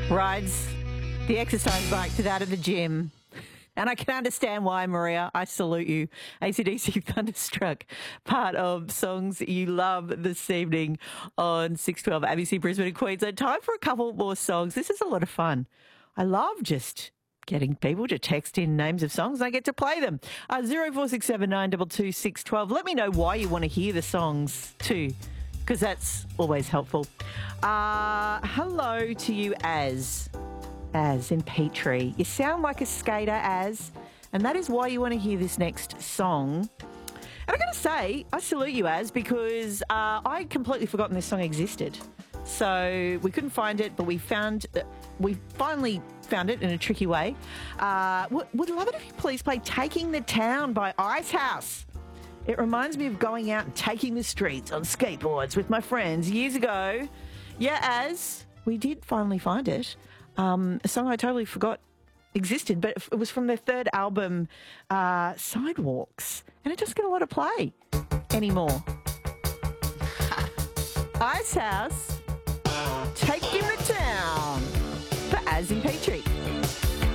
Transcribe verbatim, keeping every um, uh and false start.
Rides the exercise bike to that of the gym. And I can understand why, Maria. I salute you. A C D C Thunderstruck, part of songs you love this evening on six twelve A B C Brisbane and Queensland. Time for a couple more songs. This is a lot of fun. I love just getting people to text in names of songs. I get to play them. Uh, zero four six seven nine two two six one two. Let me know why you want to hear the songs too, because that's always helpful. Uh, hello to you, Az. Az in Petrie. You sound like a skater, Az, and that is why you want to hear this next song. And I got to say, I salute you, Az, because uh, I'd completely forgotten this song existed. So we couldn't find it, but we found, uh, we finally found it in a tricky way. Uh, would, would love it if you please play Taking the Town by Icehouse. It reminds me of going out and taking the streets on skateboards with my friends years ago. Yeah, Az, we did finally find it. Um, a song I totally forgot existed, but it was from their third album, uh, Sidewalks, and it doesn't get a lot of play anymore. Icehouse, Taking the Town for Az in Petrie.